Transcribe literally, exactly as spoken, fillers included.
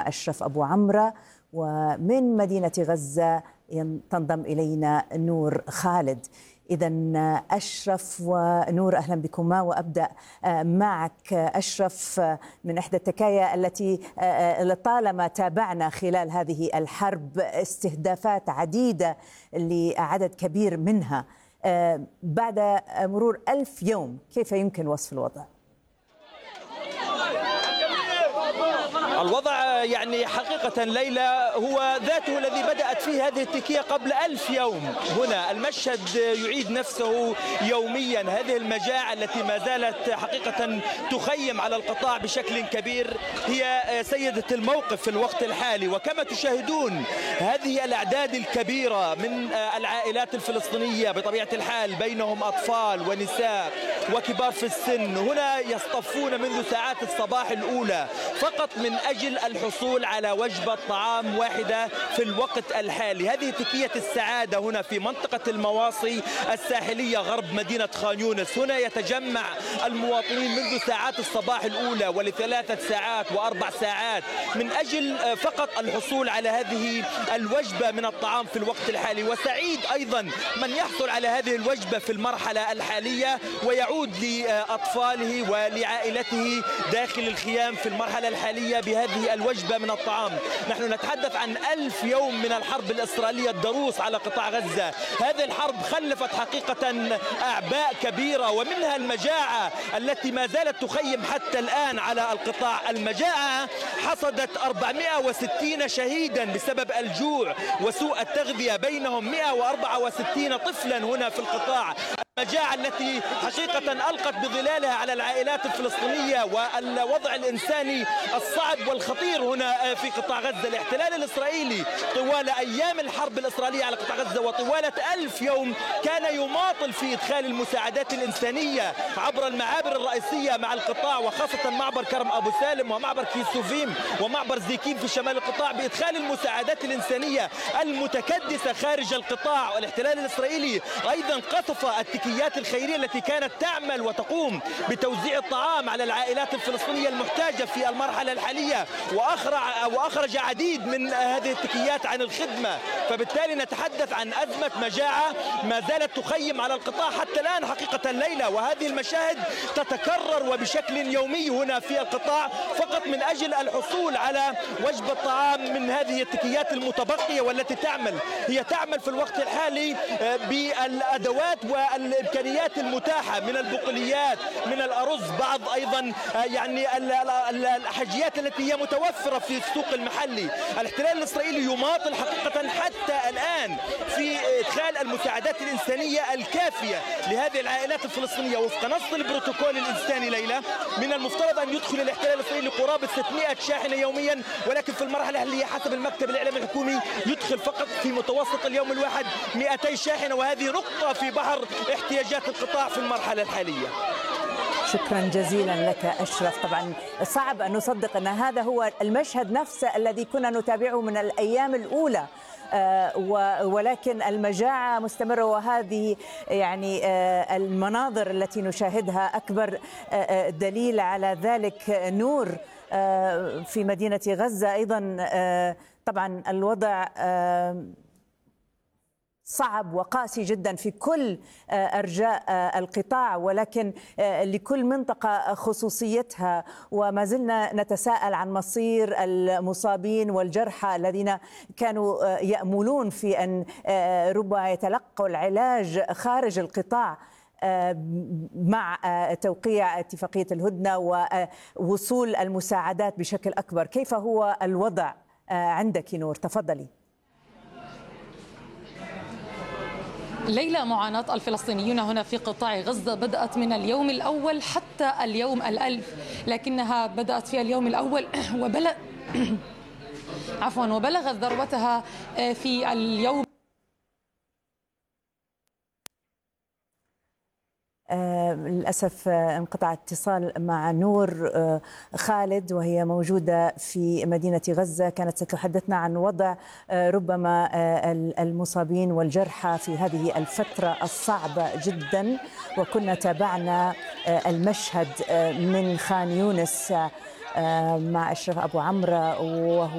مع أشرف أبو عمرة، ومن مدينة غزة تنضم إلينا نور خالد. إذا أشرف ونور، أهلا بكما. وأبدأ معك أشرف، من إحدى التكايا التي لطالما تابعنا خلال هذه الحرب استهدافات عديدة لعدد كبير منها. بعد مرور ألف يوم كيف يمكن وصف الوضع؟ الوضع يعني حقيقة ليلى هو ذاته الذي بدأت فيه هذه التكية قبل ألف يوم. هنا المشهد يعيد نفسه يوميا. هذه المجاعة التي ما زالت حقيقة تخيم على القطاع بشكل كبير هي سيدة الموقف في الوقت الحالي. وكما تشاهدون هذه الأعداد الكبيرة من العائلات الفلسطينية بطبيعة الحال، بينهم أطفال ونساء وكبار في السن، هنا يصطفون منذ ساعات الصباح الأولى فقط من أجل الحصول على وجبة طعام واحدة في الوقت الحالي. هذه تكية السعادة هنا في منطقة المواصي الساحلية غرب مدينة خان يونس. هنا يتجمع المواطنين منذ ساعات الصباح الأولى ولثلاثة ساعات وأربع ساعات من أجل فقط الحصول على هذه الوجبة من الطعام في الوقت الحالي. وسعيد أيضا من يحصل على هذه الوجبة في المرحلة الحالية ويعود لأطفاله ولعائلته داخل الخيام في المرحلة الحالية بهذه الوجبة من الطعام. نحن نتحدث عن ألف يوم من الحرب الإسرائيلية الضروس على قطاع غزة. هذه الحرب خلفت حقيقة أعباء كبيرة، ومنها المجاعة التي ما زالت تخيم حتى الآن على القطاع. المجاعة حصدت أربعمائة وستين شهيدا بسبب الجوع وسوء التغذية، بينهم مائة وأربعة وستين طفلا هنا في القطاع. المجاعة التي حقيقة ألقت بظلالها على العائلات الفلسطينية والوضع الإنساني الصعب والخطير هنا في قطاع غزة. الاحتلال الإسرائيلي طوال أيام الحرب الإسرائيلية على قطاع غزة وطوالة ألف يوم كان يماطل في إدخال المساعدات الإنسانية عبر المعابر الرئيسية مع القطاع، وخاصة معبر كرم أبو سالم ومعبر كيسوفيم ومعبر زيكين في شمال القطاع، بإدخال المساعدات الإنسانية المتكدسة خارج القطاع. والاحتلال الإسرائيلي أيضا قطف التكيات الخيرية التي كانت تعمل وتقوم بتوزيع الطعام على العائلات الفلسطينية المحتاجة في المرحلة الحالية، وأخرج عديد من هذه التكيات عن الخدمة. فبالتالي نتحدث عن أزمة مجاعة ما زالت تخيم على القطاع حتى الآن حقيقة الليلة. وهذه المشاهد تتكرر وبشكل يومي هنا في القطاع فقط من أجل الحصول على وجبة طعام من هذه التكيات المتبقية، والتي تعمل هي تعمل في الوقت الحالي بالأدوات والإمكانيات المتاحة من البقوليات، من الأرز، بعض أيضا يعني الحاجيات التي هي متوفرة في السوق المحلي. الاحتلال الإسرائيلي يماطل حقيقة حتى الآن في إدخال المساعدات الإنسانية الكافية لهذه العائلات الفلسطينية. وفق نص البروتوكول الإنساني ليلى، من المفترض أن يدخل الاحتلال الإسرائيلي قرابة ستمائة شاحنة يوميا، ولكن في المرحلة الحالية حسب المكتب الإعلامي الحكومي يدخل فقط في متوسط اليوم الواحد مئتي شاحنة، وهذه نقطة في بحر احتياجات القطاع في المرحلة الحالية. شكرا جزيلا لك أشرف. طبعا صعب أن نصدق أن هذا هو المشهد نفسه الذي كنا نتابعه من الأيام الأولى، ولكن المجاعة مستمرة، وهذه يعني المناظر التي نشاهدها أكبر دليل على ذلك. نور، في مدينة غزة أيضا طبعا الوضع صعب وقاسي جدا في كل أرجاء القطاع، ولكن لكل منطقة خصوصيتها. وما زلنا نتساءل عن مصير المصابين والجرحى الذين كانوا يأملون في أن ربما يتلقوا العلاج خارج القطاع مع توقيع اتفاقية الهدنة ووصول المساعدات بشكل أكبر. كيف هو الوضع عندك نور؟ تفضلي. ليلى، معاناة الفلسطينيون هنا في قطاع غزة بدأت من اليوم الأول حتى اليوم الألف، لكنها بدأت في اليوم الأول وبلغ عفوا وبلغت ذروتها في اليوم آه للأسف انقطع اتصال مع نور آه خالد، وهي موجودة في مدينة غزة. كانت ستحدثنا عن وضع آه ربما آه المصابين والجرحى في هذه الفترة الصعبة جدا، وكنا تابعنا آه المشهد آه من خان يونس آه مع أشرف أبو عمرة، وهو